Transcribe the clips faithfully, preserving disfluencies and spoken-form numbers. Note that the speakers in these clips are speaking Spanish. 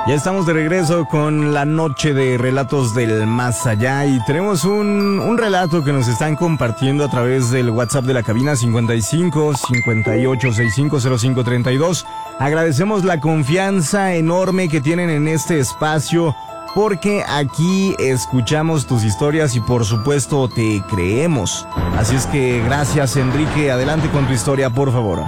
Ya estamos de regreso con la noche de relatos del más allá y tenemos un, un relato que nos están compartiendo a través del WhatsApp de la cabina cincuenta y cinco, cincuenta y ocho, sesenta y cinco, cero cinco, treinta y dos. Agradecemos la confianza enorme que tienen en este espacio porque aquí escuchamos tus historias y por supuesto te creemos. Así es que gracias, Enrique, adelante con tu historia, por favor.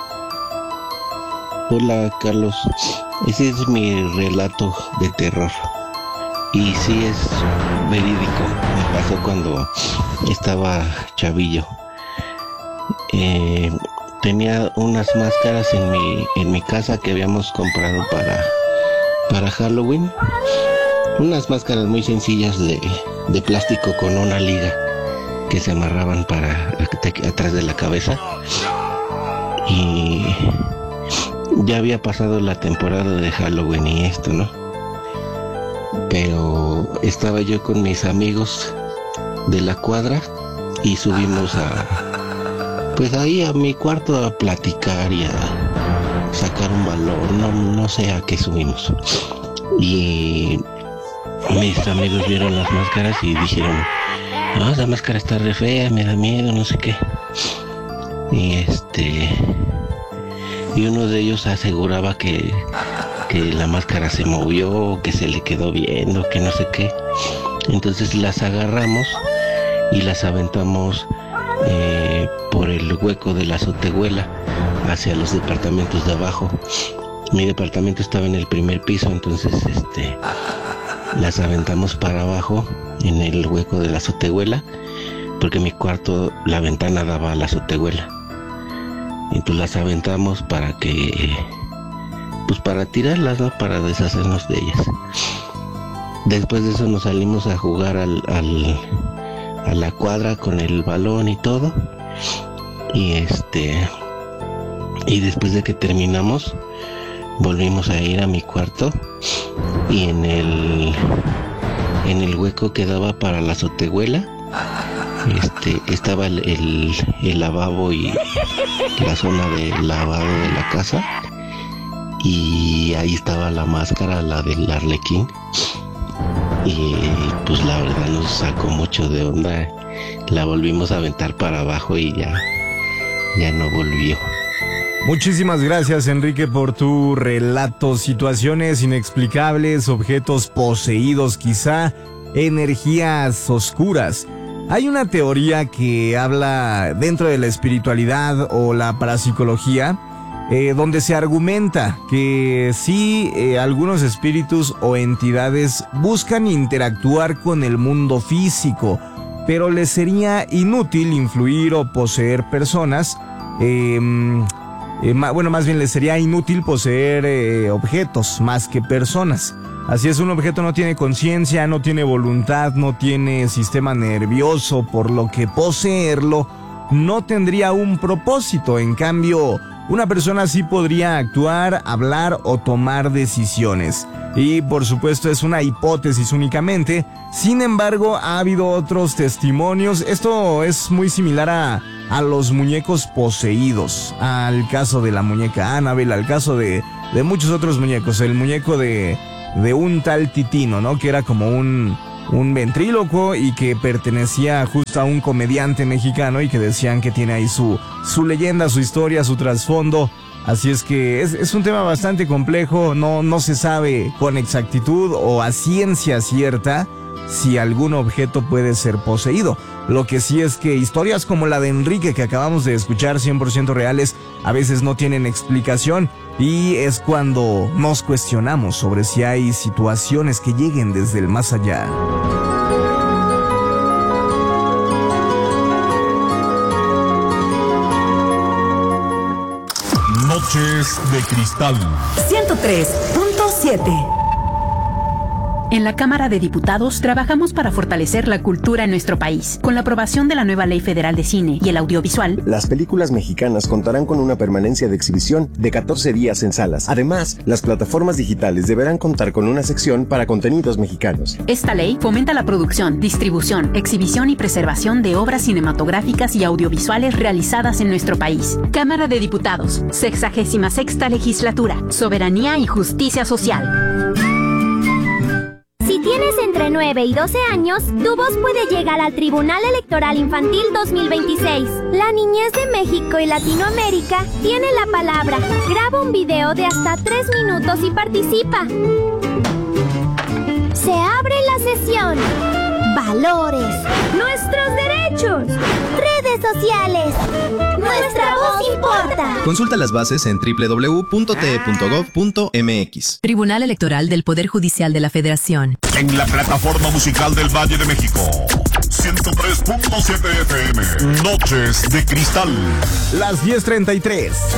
Hola, Carlos. Ese es mi relato de terror. Y sí es verídico. Me pasó cuando estaba chavillo. Eh, tenía unas máscaras en mi, en mi casa que habíamos comprado para, para Halloween. Unas máscaras muy sencillas de, de plástico con una liga que se amarraban para atrás de la cabeza. Y ya había pasado la temporada de Halloween y esto, ¿no? Pero estaba yo con mis amigos de la cuadra y subimos a, pues ahí a mi cuarto a platicar y a sacar un balón, no, no sé a qué subimos. Y mis amigos vieron las máscaras y dijeron, no, esa máscara está re fea, me da miedo, no sé qué. Y este... Y uno de ellos aseguraba que, que la máscara se movió, que se le quedó viendo, que no sé qué. Entonces las agarramos y las aventamos eh, por el hueco de la azotehuela hacia los departamentos de abajo. Mi departamento estaba en el primer piso, entonces este las aventamos para abajo en el hueco de la azotehuela, porque mi cuarto, la ventana daba a la azotehuela. Y pues las aventamos para que, pues para tirarlas, ¿no? Para deshacernos de ellas. Después de eso nos salimos a jugar al, al, a la cuadra con el balón y todo. Y este, y después de que terminamos, volvimos a ir a mi cuarto. Y en el, en el hueco que daba para la azotehuela, Este, estaba el, el, el lavabo y la zona de lavado de la casa, y ahí estaba la máscara, la del Arlequín, y pues la verdad nos sacó mucho de onda. La volvimos a aventar para abajo y ya, ya no volvió. Muchísimas gracias, Enrique, por tu relato. Situaciones inexplicables, objetos poseídos quizá, energías oscuras. Hay una teoría que habla dentro de la espiritualidad o la parapsicología, eh, donde se argumenta que sí, eh, algunos espíritus o entidades buscan interactuar con el mundo físico, pero les sería inútil influir o poseer personas. Eh, eh, ma, bueno, más bien les sería inútil poseer eh, objetos más que personas. Así es, un objeto no tiene conciencia, no tiene voluntad, no tiene sistema nervioso, por lo que poseerlo no tendría un propósito. En cambio, una persona sí podría actuar, hablar o tomar decisiones. Y por supuesto es una hipótesis únicamente. Sin embargo, ha habido otros testimonios. Esto es muy similar a, a los muñecos poseídos, al caso de la muñeca Annabelle, al caso de, de muchos otros muñecos. El muñeco de... de un tal Titino, ¿no? Que era como un, un ventríloco y que pertenecía justo a un comediante mexicano y que decían que tiene ahí su, su leyenda, su historia, su trasfondo. Así es que es, es un tema bastante complejo, no, no se sabe con exactitud o a ciencia cierta si algún objeto puede ser poseído. Lo que sí es que historias como la de Enrique que acabamos de escuchar, cien por ciento reales, a veces no tienen explicación, y es cuando nos cuestionamos sobre si hay situaciones que lleguen desde el más allá. Noches de Cristal ciento tres punto siete. En la Cámara de Diputados trabajamos para fortalecer la cultura en nuestro país. Con la aprobación de la nueva Ley Federal de Cine y el Audiovisual, las películas mexicanas contarán con una permanencia de exhibición de catorce días en salas. Además, las plataformas digitales deberán contar con una sección para contenidos mexicanos. Esta ley fomenta la producción, distribución, exhibición y preservación de obras cinematográficas y audiovisuales realizadas en nuestro país. Cámara de Diputados, sexagésima sexta legislatura, soberanía y justicia social. entre nueve y doce años, tu voz puede llegar al Tribunal Electoral Infantil dos mil veintiséis. La niñez de México y Latinoamérica tiene la palabra. Graba un video de hasta tres minutos y participa. Se abre la sesión. Valores. Nuestros derechos. Redes sociales. Nuestra voz importa. Consulta las bases en doble u doble u doble u punto t e punto gov punto m x. Tribunal Electoral del Poder Judicial de la Federación. En la plataforma musical del Valle de México. ciento tres punto siete F M. Noches de Cristal. Las diez treinta y tres.